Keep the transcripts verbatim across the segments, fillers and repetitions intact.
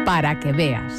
para que veas.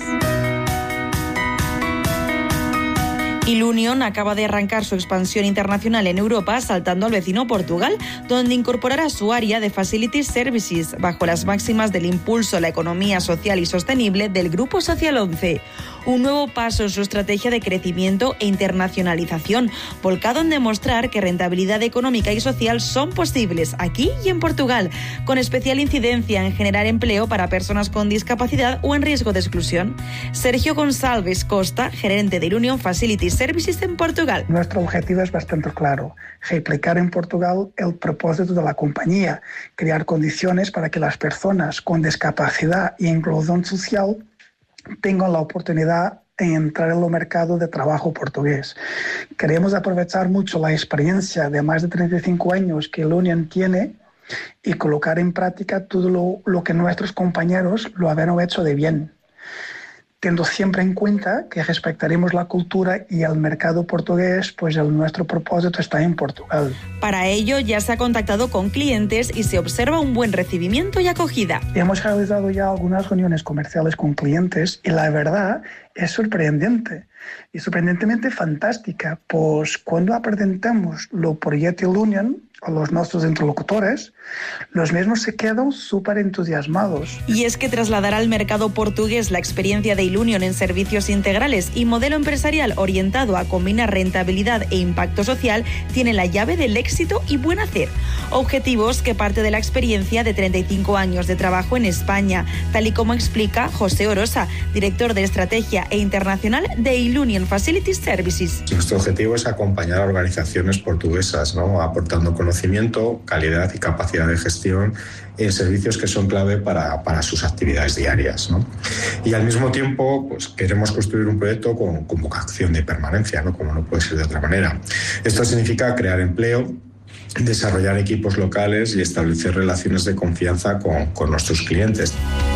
Ilunion acaba de arrancar su expansión internacional en Europa saltando al vecino Portugal, donde incorporará su área de Facility Services bajo las máximas del impulso a la economía social y sostenible del Grupo Social once. Un nuevo paso en su estrategia de crecimiento e internacionalización, volcado en demostrar que rentabilidad económica y social son posibles aquí y en Portugal, con especial incidencia en generar empleo para personas con discapacidad o en riesgo de exclusión. Sergio González Costa, gerente de Ilunion Facility Services en Portugal. Nuestro objetivo es bastante claro, replicar en Portugal el propósito de la compañía, crear condiciones para que las personas con discapacidad e inclusión social tengan la oportunidad de entrar en el mercado de trabajo portugués. Queremos aprovechar mucho la experiencia de más de treinta y cinco años que Ilunion tiene y colocar en práctica todo lo, lo que nuestros compañeros lo habían hecho de bien, teniendo siempre en cuenta que respetaremos la cultura y el mercado portugués, pues el, nuestro propósito está en Portugal. Para ello ya se ha contactado con clientes y se observa un buen recibimiento y acogida. Hemos realizado ya algunas reuniones comerciales con clientes y la verdad es sorprendente y sorprendentemente fantástica, pues cuando presentamos lo proyecto Ilunion a los nuestros interlocutores, los mismos se quedan súper entusiasmados. Y es que trasladar al mercado portugués la experiencia de Ilunion en servicios integrales y modelo empresarial orientado a combinar rentabilidad e impacto social tiene la llave del éxito y buen hacer. Objetivos que parte de la experiencia de treinta y cinco años de trabajo en España, tal y como explica José Orosa, director de Estrategia e Internacional de Ilunion Facility Services. Nuestro objetivo es acompañar a organizaciones portuguesas, ¿no?, aportando conocimiento, calidad y capacidad de gestión en servicios que son clave para, para sus actividades diarias, ¿no? Y al mismo tiempo, pues, queremos construir un proyecto con, con vocación de permanencia, ¿no?, como no puede ser de otra manera. Esto significa crear empleo, desarrollar equipos locales y establecer relaciones de confianza con, con nuestros clientes.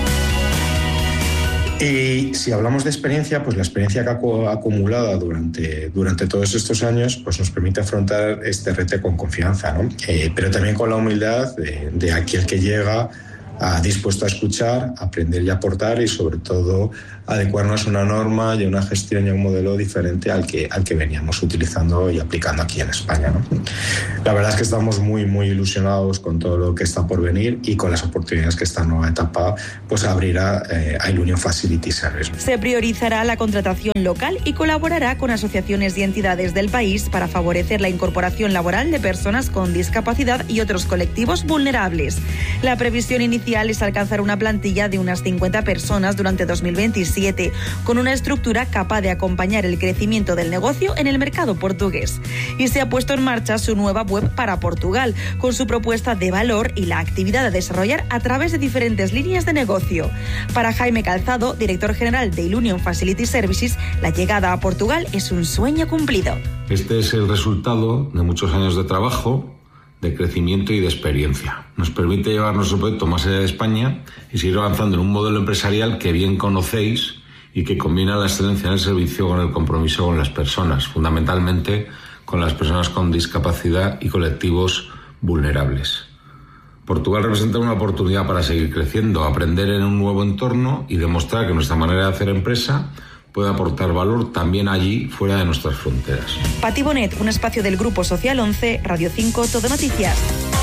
Y si hablamos de experiencia, pues la experiencia que ha acumulada durante, durante todos estos años pues nos permite afrontar este reto con confianza, ¿no? Eh, pero también con la humildad de, de aquel que llega a, dispuesto a escuchar, aprender y aportar y sobre todo adecuarnos a una norma y a una gestión y a un modelo diferente al que, al que veníamos utilizando y aplicando aquí en España, ¿no? La verdad es que estamos muy, muy ilusionados con todo lo que está por venir y con las oportunidades que esta nueva etapa pues abrirá eh, a Ilunion Facility Services. Se priorizará la contratación local y colaborará con asociaciones y entidades del país para favorecer la incorporación laboral de personas con discapacidad y otros colectivos vulnerables. La previsión inicial es alcanzar una plantilla de unas cincuenta personas durante dos mil veintisiete, con una estructura capaz de acompañar el crecimiento del negocio en el mercado portugués. Y se ha puesto en marcha su nueva web para Portugal, con su propuesta de valor y la actividad a desarrollar a través de diferentes líneas de negocio. Para Jaime Calzado, director general de Ilunion Facility Services, la llegada a Portugal es un sueño cumplido. Este es el resultado de muchos años de trabajo, de crecimiento y de experiencia. Nos permite llevar nuestro proyecto más allá de España y seguir avanzando en un modelo empresarial que bien conocéis y que combina la excelencia en el servicio con el compromiso con las personas, fundamentalmente con las personas con discapacidad y colectivos vulnerables. Portugal representa una oportunidad para seguir creciendo, aprender en un nuevo entorno y demostrar que nuestra manera de hacer empresa puede aportar valor también allí, fuera de nuestras fronteras. Pati Bonet, un espacio del Grupo Social once, Radio cinco, Todo Noticias.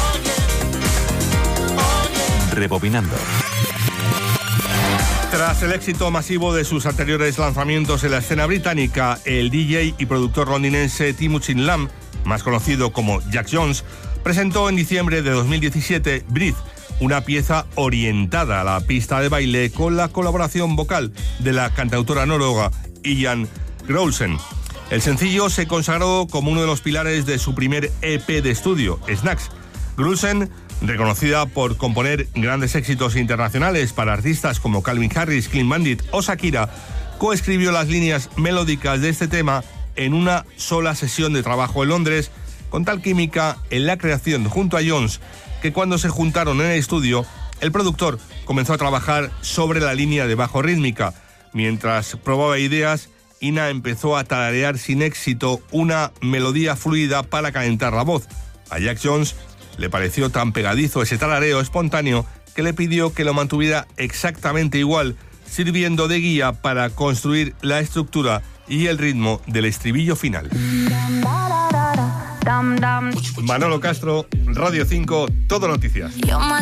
Rebobinando. Tras el éxito masivo de sus anteriores lanzamientos en la escena británica, el D J y productor londinense Timuchin Lam, más conocido como Jack Jones, presentó en diciembre de dos mil diecisiete Breathe, una pieza orientada a la pista de baile con la colaboración vocal de la cantautora noruega Ian Grolsen. El sencillo se consagró como uno de los pilares de su primer E P de estudio, Snacks. Grolsen, reconocida por componer grandes éxitos internacionales para artistas como Calvin Harris, Clean Bandit o Shakira, coescribió las líneas melódicas de este tema en una sola sesión de trabajo en Londres, con tal química en la creación junto a Jones, que cuando se juntaron en el estudio, el productor comenzó a trabajar sobre la línea de bajo rítmica. Mientras probaba ideas, Ina empezó a tararear sin éxito una melodía fluida para calentar la voz. A Jack Jones le pareció tan pegadizo ese tarareo espontáneo que le pidió que lo mantuviera exactamente igual, sirviendo de guía para construir la estructura y el ritmo del estribillo final. Manolo Castro, Radio cinco, Todo Noticias.